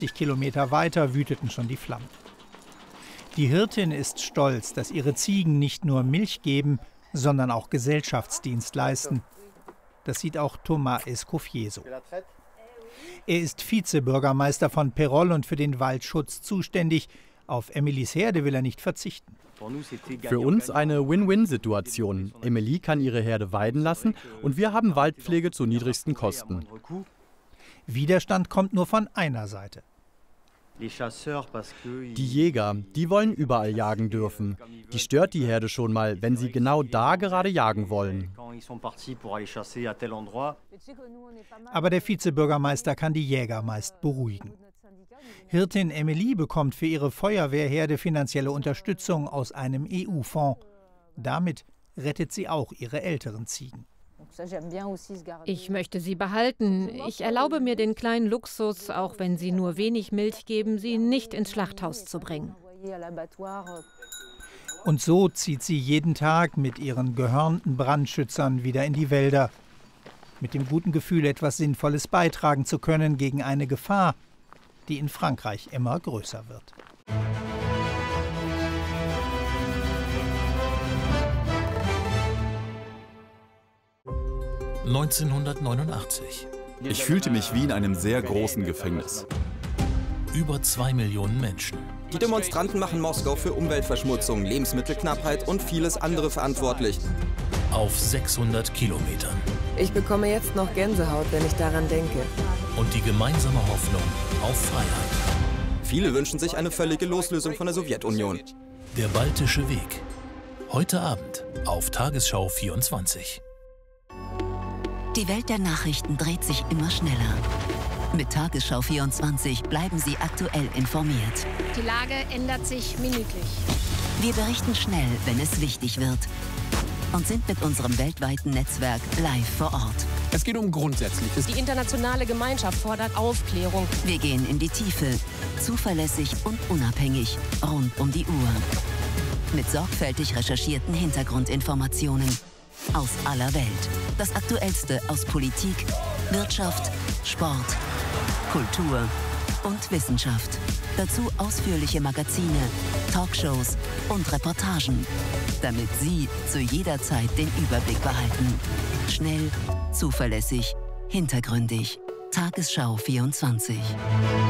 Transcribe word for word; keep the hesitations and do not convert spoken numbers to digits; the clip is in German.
Kilometer weiter wüteten schon die Flammen. Die Hirtin ist stolz, dass ihre Ziegen nicht nur Milch geben, sondern auch Gesellschaftsdienst leisten. Das sieht auch Thomas Escoffier so. Er ist Vizebürgermeister von Peroll und für den Waldschutz zuständig. Auf Emilys Herde will er nicht verzichten. Für uns eine Win-Win-Situation. Emilie kann ihre Herde weiden lassen und wir haben Waldpflege zu niedrigsten Kosten. Widerstand kommt nur von einer Seite. Die Jäger, die wollen überall jagen dürfen. Die stört die Herde schon mal, wenn sie genau da gerade jagen wollen. Aber der Vizebürgermeister kann die Jäger meist beruhigen. Hirtin Emilie bekommt für ihre Feuerwehrherde finanzielle Unterstützung aus einem E U-Fonds. Damit rettet sie auch ihre älteren Ziegen. Ich möchte sie behalten. Ich erlaube mir den kleinen Luxus, auch wenn sie nur wenig Milch geben, sie nicht ins Schlachthaus zu bringen. Und so zieht sie jeden Tag mit ihren gehörnten Brandschützern wieder in die Wälder. Mit dem guten Gefühl, etwas Sinnvolles beitragen zu können gegen eine Gefahr, die in Frankreich immer größer wird. neunzehnhundertneunundachtzig. Ich fühlte mich wie in einem sehr großen Gefängnis. Über zwei Millionen Menschen. Die Demonstranten machen Moskau für Umweltverschmutzung, Lebensmittelknappheit und vieles andere verantwortlich. Auf sechshundert Kilometern. Ich bekomme jetzt noch Gänsehaut, wenn ich daran denke. Und die gemeinsame Hoffnung auf Freiheit. Viele wünschen sich eine völlige Loslösung von der Sowjetunion. Der Baltische Weg. Heute Abend auf Tagesschau vierundzwanzig. Die Welt der Nachrichten dreht sich immer schneller. Mit Tagesschau vierundzwanzig bleiben Sie aktuell informiert. Die Lage ändert sich minütlich. Wir berichten schnell, wenn es wichtig wird. Und sind mit unserem weltweiten Netzwerk live vor Ort. Es geht um Grundsätzliches. Die internationale Gemeinschaft fordert Aufklärung. Wir gehen in die Tiefe, zuverlässig und unabhängig, rund um die Uhr. Mit sorgfältig recherchierten Hintergrundinformationen aus aller Welt. Das Aktuellste aus Politik, Wirtschaft, Sport, Kultur und Wissenschaft. Dazu ausführliche Magazine, Talkshows und Reportagen, damit Sie zu jeder Zeit den Überblick behalten. Schnell, zuverlässig, hintergründig. Tagesschau vierundzwanzig.